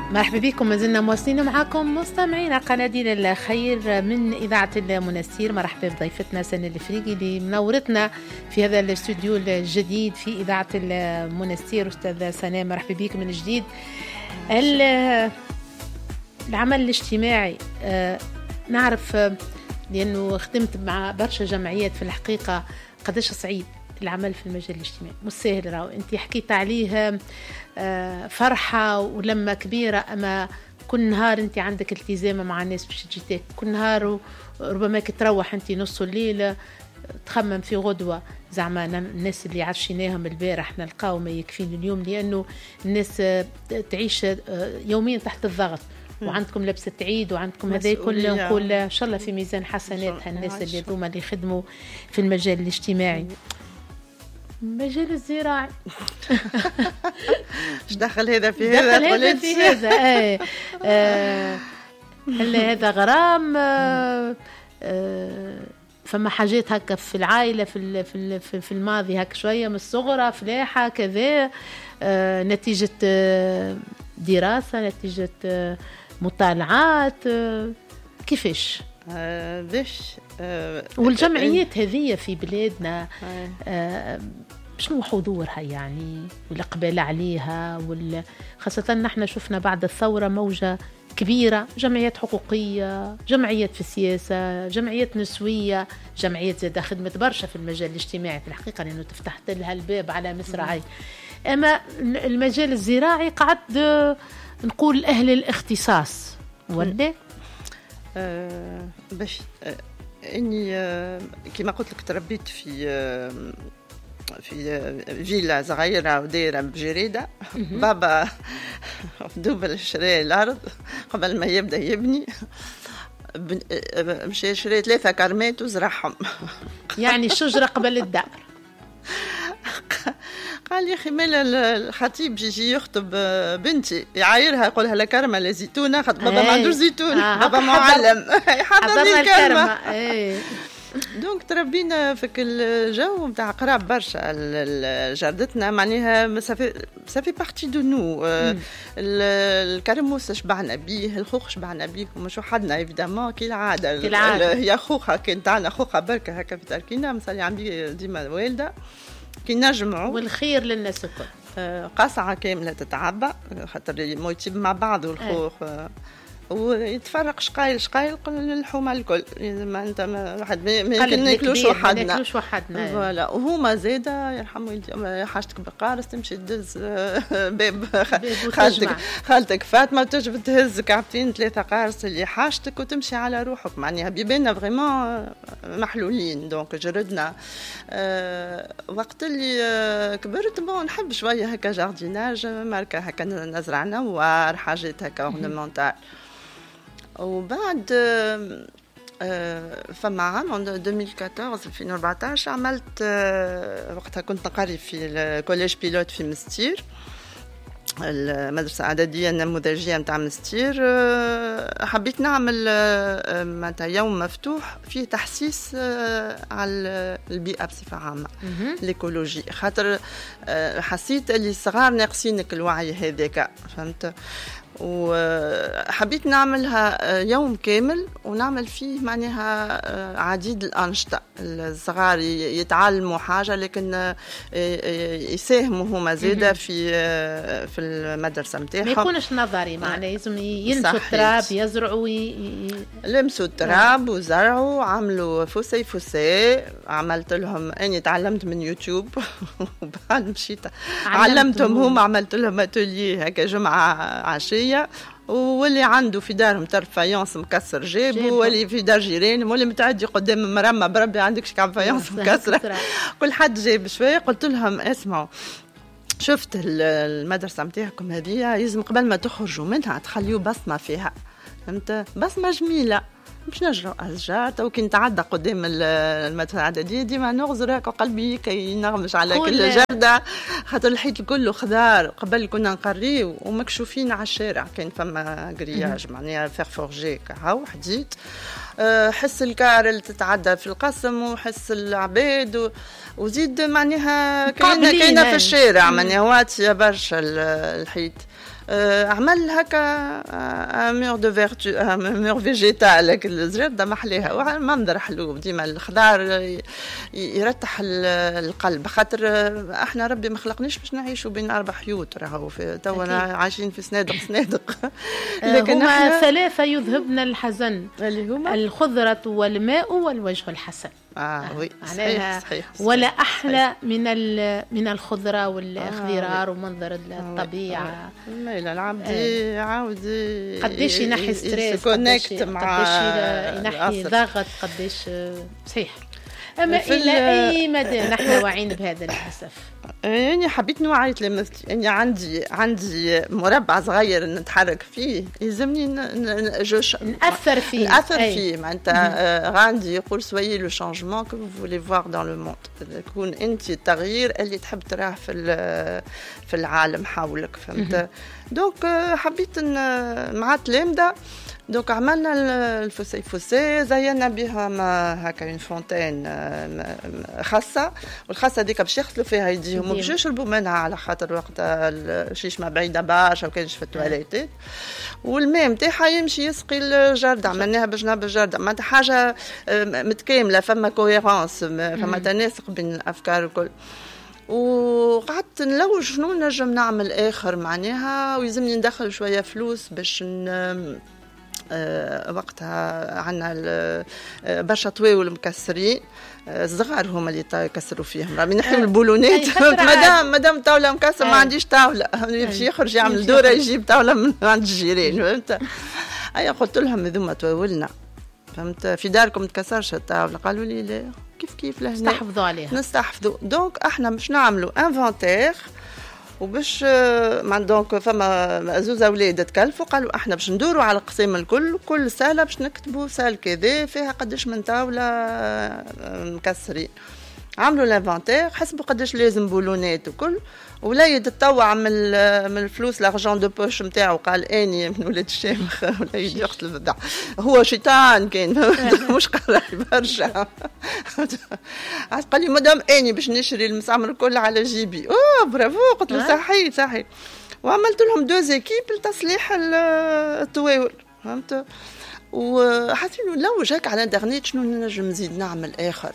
مرحبا بكم، ما زلنا مواصلين معكم مستمعينا قناديل الخير من إذاعة المنستير. مرحبا بضيفتنا سنة الفريقي اللي منورتنا في هذا الاستوديو الجديد في إذاعة المنستير. أستاذ سناء مرحبا بك من جديد. العمل الاجتماعي نعرف لأنه خدمت مع برشا جمعيات في الحقيقة قداش صعيب العمل في المجال الاجتماعي، مش سهل. راهو انت حكيت عليه فرحة ولما كبيرة، أما كل نهار انت عندك التزام مع الناس باش تجيتك كل نهار، وربما تروح انت نص الليل تخمم في غدوة زعما الناس اللي عرشيناهم البارح نلقاو ما يكفين اليوم، لأنه الناس تعيش يوميا تحت الضغط. وعندكم لبسة عيد وعندكم هذا كله، نقول إن شاء الله في ميزان حسنات الناس اللي ذوما اللي يخدموا في المجال الاجتماعي. المجال الزراعي ايش دخل هذا في هذا؟ دخل في هذا هلا هذا غرام. فما حاجات هكا في العائلة في الماضي هكا شوية من الصغرى فلاحة كذا، نتيجة دراسة، نتيجة مطالعات، كيفاش باش والجمعيات هذه في بلادنا شنو حضورها يعني والإقبال عليها، خاصة نحن شفنا بعد الثورة موجة كبيرة، جمعيات حقوقية، جمعيات في السياسة، جمعيات نسوية، جمعيات زادة خدمت برشا في المجال الاجتماعي في الحقيقة لأنه تفتحت لها الباب على مصراعي. أما المجال الزراعي قعد نقول أهل الاختصاص ولا باش اني كما قلت لك تربيت في فيلا صغيرة ودايرة بجريدة. بابا دوبل شري الأرض قبل ما يبدأ يبني، مشي شري 3 كرمات وزرعهم. يعني الشجرة قبل الدار. قال لي أخي مالا الخطيب يجي يخطب بنتي يعايرها يقولها لا كرمة لا زيتونة، خاطر بابا ما عندوش زيتون. بابا معلم يحضر لي الكرمة. دونك تربينا في الجو نتاع قراب برشا جردتنا، معناها سافي بارتي دو نو. الكرموس شبعنا بيه، الخوخ شبعنا بيه، ومش وحدنا ايفيدامون كي العاده. هي خوخه كان تاعنا خوخه بركه هكا في تركينا مصلي عندي ديما والده كي نجمعوا، والخير للناس الكل. قصعه كامله تتعبى خاطر مويتين مع بعض والخوخ ويتفرق شقايل للحومه الكل. ما انت واحد ما يمكن ناكلوش وحدنا فوالا. وهما زاده يرحم والدي حاجتك بقارص تمشي تدز باب خالتك فاطمه تجب تهز كعبتين 3 قارص اللي حاجتك وتمشي على روحك. معناها بيباننا فريمون محلولين. دونك جردنا وقت اللي كبرت نحب شويه هكا جارديناج ماركه هكا نزرع نوار حاجات هكا اورنمونتال. وبعد فما عام 2014 في 2014 عملت وقتها كنت نقري في الكوليج بيلوت في مستير، المدرسة الإعدادية النموذجية متاع مستير. حبيت نعمل معناتها يوم مفتوح فيه تحسيس على البيئة بصفة عامة، الإيكولوجي، خاطر حسيت اللي الصغار ناقصينك الوعي هذاك، فهمت. وحبيت نعملها يوم كامل ونعمل فيه معناها عديد الأنشطة. الصغار يتعلموا حاجة لكن يساهموا هما زيادة في المدرسة متاعهم، ما يكونش نظري. معناه لازم يلمسوا التراب، يزرعوا لمسوا التراب وزرعوا، عملوا فوسي. عملت لهم اني تعلمت من يوتيوب وبعد مشيت علمتهم هم، عملت لهم اتوليه هكا جمعة عشية، واللي عنده في دارهم طرف فايونس مكسر جابه، واللي في دار جيران، واللي متعدي قدام مرمى بربي عندك شكاب فايونس مكسرة، كل حد جاب شوية. قلت لهم اسمعوا، شفت المدرسة متاعكم هذه لازم قبل ما تخرجوا منها تخليوا بصمة فيها، فهمت، بصمة جميلة. باش نجروا أشجار. تو كي نتعدى قدام المدفع ديما نغزر هكا قلبي كي ينغمش على كل جردة، خاطر الحيط الكل خضار. قبل كنا نقريو ومكشوفين على الشارع، كان فما قرياج معناها فيغ فورجي كهو حديد. حس الكار اللي تتعدى في القسم وحس العباد وزيد معناها كاينه في الشارع معناها واتيه برشا الحيط. عمل هكا مور دو فيرتو مور فيجيتال الزرده محليها منظر حلو ديما الخضار يرتح القلب. خاطر احنا ربي ما خلقناش باش نعيشوا بين 4 حيوط، راهو تونا عايشين في صنادق لكن هما ثلاثه يذهبن الحزن اللي هما الخضره والماء والوجه الحسن. وي صحيح. ولا احلى من الخضره والاخضرار ومنظر الطبيعه. لا العبد عاودي قديش ينحي ستريس، قديش ينحي ضغط، قديش صحيح. اما الى اي مدى نحن واعيين بهذا للاسف؟ يعني حبيت نوعي تلامذتي، يعني عندي مربع صغير نتحرك فيه، يلزمني نأثر فيه معناتها غاندي يقول سويي لو شانجمون كو فو فولي فوار دون لو موند، تكون انت التغيير اللي تحب تراه في العالم حولك، فهمت؟ دونك حبيت مع تلامذة دونك عملنا الفوسي زينا بها هكا اون فونتين خاصه، والخاصه ديك باش يغسلوا فيها يديهم وباش يشربوا منها على خاطر وقتها الشيشمه بعيده برشا وكانش في التواليتات، والماء نتاعها يمشي يسقي الجرد. عملناها بجنب الجرد، معناتها حاجه متكامله، فما كوهيرونس، فما تناسق بين الافكار الكل. وقعدت نلوج شنو نجم نعمل اخر معناها، ويلزمني ندخل شويه فلوس باش وقتها عنا برشا طواول مكسرين الصغار هما اللي يكسروا فيهم، راه نحيو البولونات. مادام طاوله مكسر ما عنديش طاوله، يمشي يخرج يعمل دوره يجيب طاوله من عند الجيران، فهمت؟ قلت لهم هذوما طواولنا، فهمت؟ في داركم تكسرش الطاوله؟ قالوا لي لا، كيف لهنا نستحفظوا عليها. نستحفظوا. دونك احنا باش نعملوا انفونتير وباش دونك فما زوز اولاد تكلفوا قالوا احنا باش ندوروا على القسم الكل، كل ساله باش نكتبوا سال كذا فيها قداش من طاوله مكسرين. عملوا الانفونتير، حسبوا قداش لازم بولونات وكل، وليد تطوع من الفلوس لارجون دو بوش نتاعو، قال اني من ولاد الشامخ وليد يقتل بالضع، هو شيطان كان مش قراي برشا. قال لي مدام اني باش نشري المسامر الكل على جيبي. برافو، قلت له صحيح. وعملت لهم 2 ايكيب لتصليح الطواول، فهمت؟ وحسيت نلوج هكا على الانترنت شنو نجم نزيد نعمل اخر.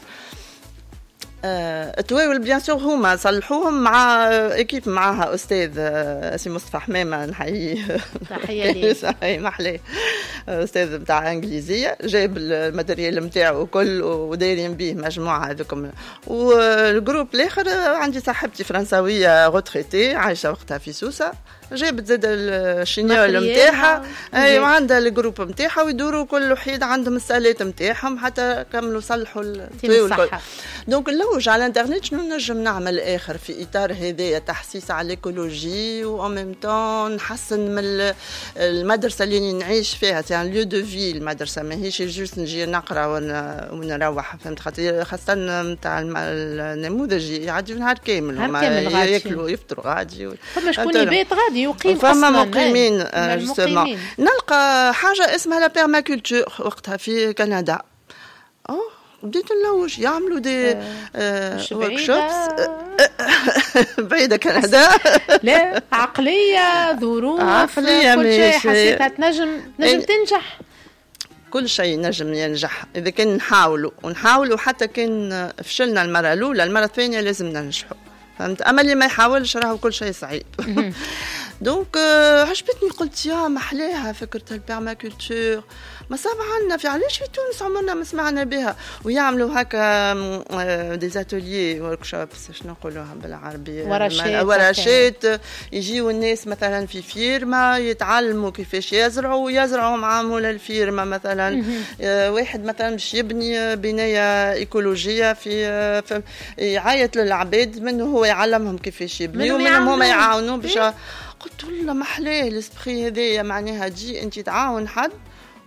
التواول بيان سور هما صلحوهم مع ايكيب معاها استاذ سي مصطفى حمامه، نحييه تحيه ليه صحيح محلاه، استاذ بتاع انجليزيه، جايب الماتيريال نتاعو كل ودايرين به مجموعه هذوكم. والجروب الاخر عندي صاحبتي فرنساويه غوتريتي عايشه وقتها في سوسه، جابت زاد الشينيول نتاعها وعندها الجروب نتاعها، ويدوروا كل وحيد عندهم السالات نتاعهم حتى كملوا صلحوا الطواول الكل. دونك نلوج على الانترنت شنو نجم نعمل اخر في اطار هذايا، تحسيس على الايكولوجي و ميم طون نحسن من المدرسه اللي نعيش فيها، تاع ليو دو في. المدرسه ماهيش جوست نجي نقرا ونروح، فهمت؟ خاصه نتاع النموذجي يعدي نهار كامل ياكلوا يفطروا غادي، فما شكون يبات غادي يقيم فما مقيمين جوستومون. نلقى حاجه اسمها لا بيرماكولتور وقتها في كندا. بديت نلوج يعملوا دي ورك شوبس بعيده كندا. لا عقليه ظروف كل شيء حسيتها تنجم تنجح. كل شيء نجم ينجح اذا كان نحاولوا حتى كان فشلنا المره الاولى، المره الثانيه لازم ننجحوا، فهمت؟ اما اللي ما يحاولش راهو كل شيء صعيب. دونك عجبتني، قلت يا محلاها فكره البيرماكولتور، ما صاب عندنا في علاش في تونس عمرنا ما سمعنا بها. ويعملوا هكا دي اتوليي ورك شوبس، شنو نقولوها بالعربي، ورشات، يجيو الناس مثلا في فيرما يتعلموا كيفاش يزرعوا مع مول الفيرما مثلا. واحد مثلا باش يبني بنايه ايكولوجيه في يعيط للعباد منه هو يعلمهم كيفاش يبنيوا، منهم هما يعاونوا باش. قلت له محلاه الاسبري هذايا، معناها تجي انت تعاون حد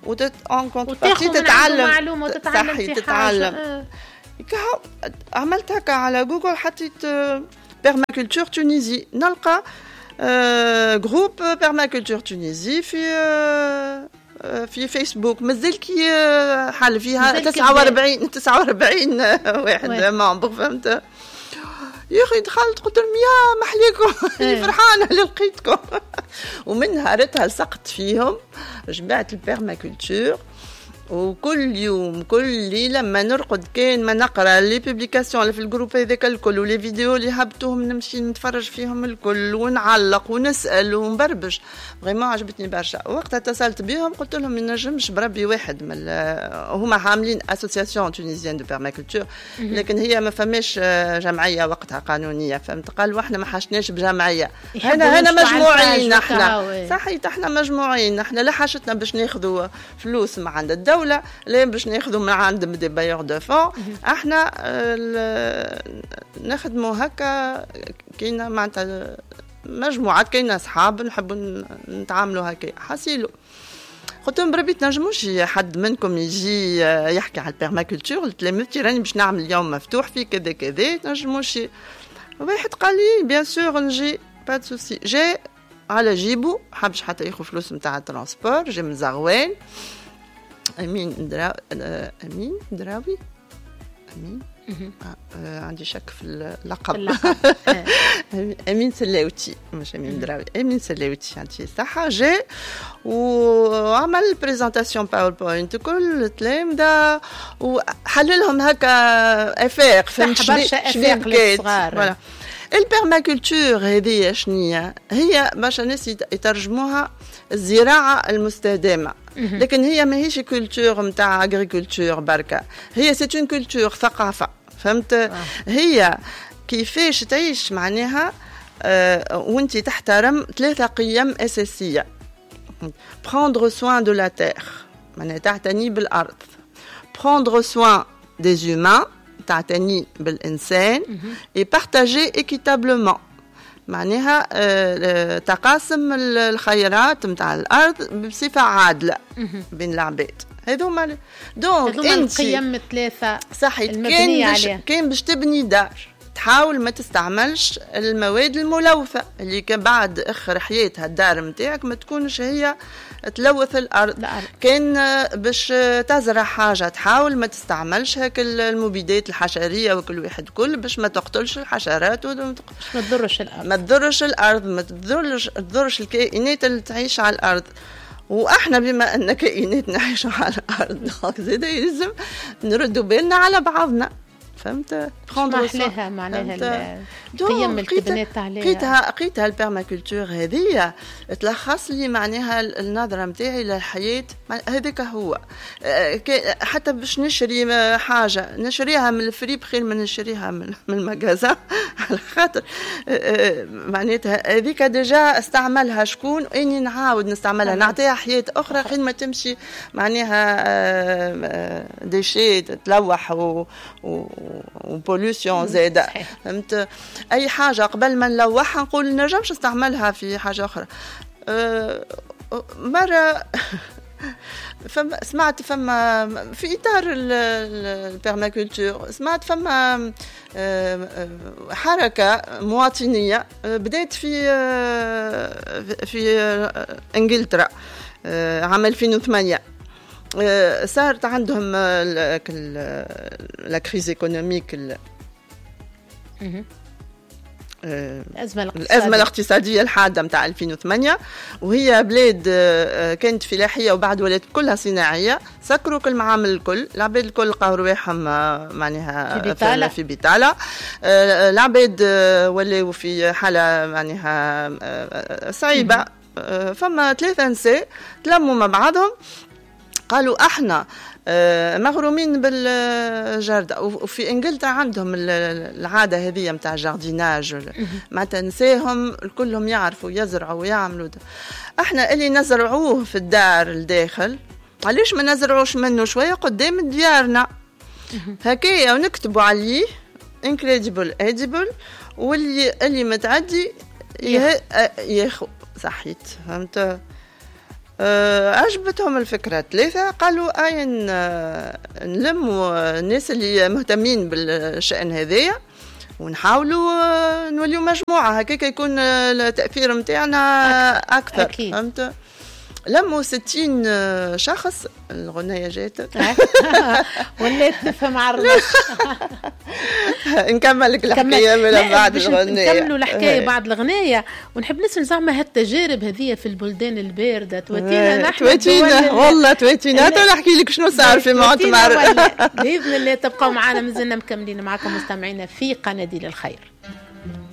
اون كونتربارتي تتعلم معلومه وتتعلم صحيح تتعلم. عملت هكا على جوجل حطيت بيرماكولتور تونيزي نلقى جروب بيرماكولتور تونيزي في فيسبوك مازال كي حل فيها 49 واحد مامبر فهمت. يا اخي دخلت قلت لهم يا محليكم فرحانه اللي لقيتكم. ومن نهارتها لصقت فيهم جمعت البيرماكولتور وكل يوم كل ليله ما نرقد كان ما نقرا لي بوبليكاسيون اللي في الجروب هذاك الكل ولي فيديو اللي هبطوهم نمشي نتفرج فيهم الكل ونعلق ونسال ونبربش. فريمون عجبتني برشا. وقتها اتصلت بهم قلت لهم ما نجمش بربي واحد من هما عاملين اسوسياسيون تونيزيان دو بيرماكولتور لكن هي ما فماش جمعيه وقتها قانونيه فهمت. قالوا احنا ما حاشناش بجمعيه هنا مجموعين احنا صحيح احنا مجموعين احنا لا حاجتنا باش ناخذوا فلوس من عند الدولة لا باش ناخذوا من عند دي بايور دو فون. احنا نخدموا هكا كاينه معناتها مجموعه كاينه اصحاب نحبوا نتعاملوا هكا حاسيلو. قلت لهم بربي تنجموش حد منكم يجي يحكي على البيرماكولتور لتلامذتي راني باش نعمل اليوم مفتوح في كذا كذا تنجموش. واحد قال لي بيان سور نجي با دو سوسي. جاي على جيبو حبش حتى ياخذ فلوس نتاع الترونسبور جاي من زغوان امين دراوي عندي شك في اللقب امين سلاوتي مش امين دراوي امين سلاوتي عندي صحه. جاء وعمل بريزنتاسيون باوربوينت كل التلامذه وحللهم هكا افاق فهمت برشا افاق للصغار. فوالا البيرماكولتور هذه شنية هي باش الناس يترجموها الزراعة المستدامة لكن هي ماهيش كولتور متاع اغريكولتور بركة. هي سيت اون كولتور ثقافة فهمت. هي كيفاش تعيش معناها وانت تحترم 3 قيم أساسية. prendre soin de la terre معناها تعتني بالأرض. prendre soin des humains تعتني بالإنسان et partager équitablement معناها تقاسم الخيرات متاع الأرض بصفة عادلة بين العباد. هذوما القيم 3 صحيح. كان باش تبني دار تحاول ما تستعملش المواد الملوثة اللي كان بعد آخر حياتها الدار متاعك ما تكونش هي تلوث الأرض. كان باش تزرع حاجة تحاول ما تستعملش هاك المبيدات الحشرية وكل واحد كل باش ما تقتلش الحشرات ما تضرش الأرض ما تضرش الكائنات اللي تعيش على الأرض. واحنا بما ان كائنات نعيش على الأرض زاد يلزم نردوا بالنا على بعضنا فهمت. محلاها معناها القيم اللي تبنات عليها. قيتها البيرماكولتور هذه تلخص لي معناها النظرة متاعي للحياة. هذاك هو حتى باش نشري حاجة نشريها من الفري بخير من نشريها من المجازة على خاطر معناتها هذيك ديجا استعملها شكون اني نعاود نستعملها نعطيها حياة أخرى حين ما تمشي معناها ديشي تلوح وبوليوشن زايدة فهمت. أي حاجة قبل ما نلوحها نقول نرجمش نستعملها في حاجة أخرى. مرة سمعت فما في إطار البيرماكولتور سمعت فما حركة مواطنية بدأت في إنجلترا عام 2008. صارت عندهم لا كريز ايكونوميك الأزمة الاقتصادية الحادة متاع 2008 وهي بلاد كانت فلاحية وبعد ولات كلها صناعية. سكروا كل المعامل الكل العباد الكل لقاو رواحهم معناها في بطالة. العباد ولاو في حالة معناها صعيبة. فما 3 نساء تلموا مع بعضهم قالوا احنا مغرومين بالجردة. وفي انجلترا عندهم العادة هذه متاع الجارديناج ما تنساهم كلهم يعرفوا يزرعوا ويعملوا ده. احنا اللي نزرعوه في الدار الداخل علاش ما نزرعوش منه شوية قدام ديارنا هكايا ونكتبوا عليه incredible edible واللي متعدي ياخو صحيت فهمت. عجبتهم الفكرة 3 قالوا أين نلموا الناس اللي مهتمين بالشأن هذايا ونحاولوا نوليو مجموعة هكاك يكون التأثير متاعنا أكثر. فهمت؟ لموا 60 شخص. الغنية جات وليت نفهم عربي. نكمل لك الحكاية من بعد الغنية. نكملوا الحكاية بعد الغنية. ونحب نسمع زعما هالتجارب هذه في البلدان الباردة. تواتينا نحن تواتينا والله تواتينا. نحكي لك شنو صار في معتمر. بإذن الله تبقوا معنا، مازلنا مكملين معكم مستمعينا في قناديل الخير.